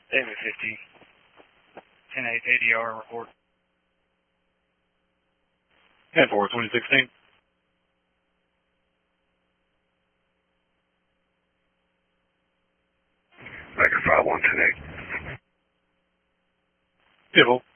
David 50. 10-8 ADR report. 10-4, 2016. Baker 5128. Civil.